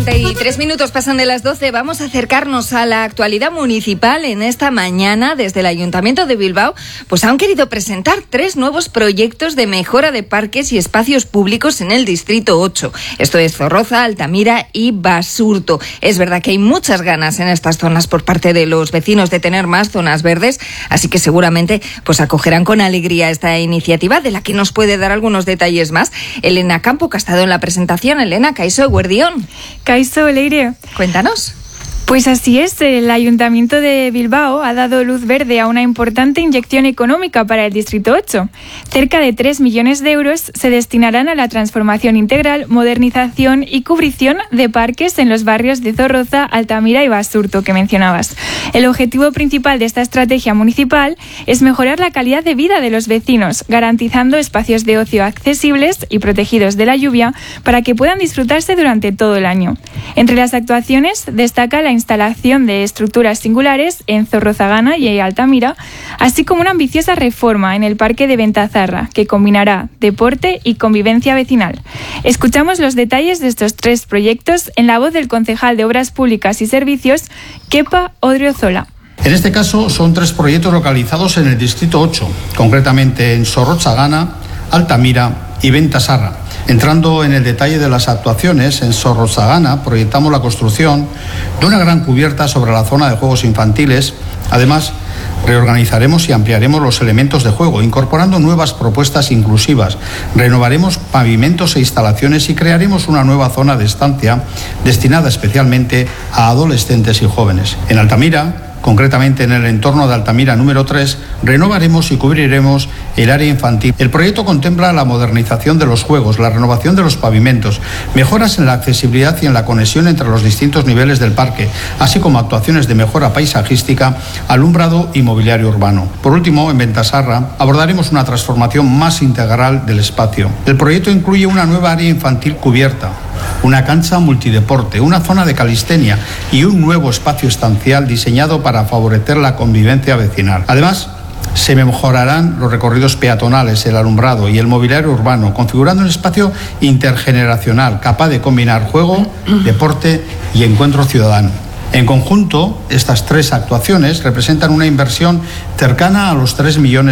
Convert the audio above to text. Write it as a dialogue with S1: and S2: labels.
S1: 43 minutos pasan de las 12. Vamos a acercarnos a la actualidad municipal. En esta mañana, desde el Ayuntamiento de Bilbao, pues han querido presentar 3 nuevos proyectos de mejora de parques y espacios públicos en el Distrito 8. Esto es Zorroza, Altamira y Basurto. Es verdad que hay muchas ganas en estas zonas por parte de los vecinos de tener más zonas verdes, así que seguramente pues acogerán con alegría esta iniciativa, de la que nos puede dar algunos detalles más Elena Campo, que ha estado en la presentación. Elena, Kaixo, Eguerdión.
S2: Kaixo, Leire.
S1: Cuéntanos.
S2: Pues así es, el Ayuntamiento de Bilbao ha dado luz verde a una importante inyección económica para el Distrito 8. Cerca de 3 millones de euros se destinarán a la transformación integral, modernización y cubrición de parques en los barrios de Zorroza, Altamira y Basurto, que mencionabas. El objetivo principal de esta estrategia municipal es mejorar la calidad de vida de los vecinos, garantizando espacios de ocio accesibles y protegidos de la lluvia para que puedan disfrutarse durante todo el año. Entre las actuaciones destaca la instalación de estructuras singulares en Zorrozagana y Altamira, así como una ambiciosa reforma en el Parque de Ventazarra, que combinará deporte y convivencia vecinal. Escuchamos los detalles de estos 3 proyectos en la voz del concejal de Obras Públicas y Servicios, Kepa Odriozola.
S3: En este caso son 3 proyectos localizados en el Distrito 8, concretamente en Zorrotzagana, Altamira y Ventazarra. Entrando en el detalle de las actuaciones, en Zorrotzagana proyectamos la construcción de una gran cubierta sobre la zona de juegos infantiles. Además, reorganizaremos y ampliaremos los elementos de juego, incorporando nuevas propuestas inclusivas. Renovaremos pavimentos e instalaciones y crearemos una nueva zona de estancia destinada especialmente a adolescentes y jóvenes. En Altamira, concretamente en el entorno de Altamira número 3, renovaremos y cubriremos el área infantil. El proyecto contempla la modernización de los juegos, la renovación de los pavimentos, mejoras en la accesibilidad y en la conexión entre los distintos niveles del parque, así como actuaciones de mejora paisajística, alumbrado y mobiliario urbano. Por último, en Ventazarra abordaremos una transformación más integral del espacio. El proyecto incluye una nueva área infantil cubierta, una cancha multideporte, una zona de calistenia y un nuevo espacio estancial diseñado para favorecer la convivencia vecinal. Además, se mejorarán los recorridos peatonales, el alumbrado y el mobiliario urbano, configurando un espacio intergeneracional capaz de combinar juego, deporte y encuentro ciudadano. En conjunto, estas 3 actuaciones representan una inversión cercana a los 3 millones